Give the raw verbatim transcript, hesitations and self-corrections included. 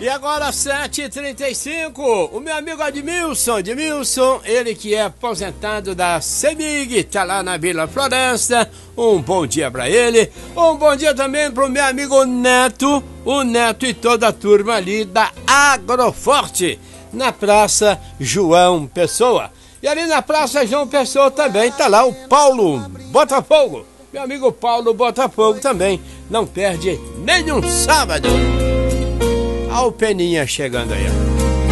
E agora sete e trinta e cinco, o meu amigo Admilson, Admilson, ele que é aposentado da CEMIG, tá lá na Vila Floresta, um bom dia pra ele, um bom dia também pro meu amigo Neto, o Neto e toda a turma ali da Agroforte, na Praça João Pessoa. E ali na Praça João Pessoa também tá lá o Paulo Botafogo, meu amigo Paulo Botafogo também, não perde nenhum sábado. Olha o Peninha chegando aí, ó.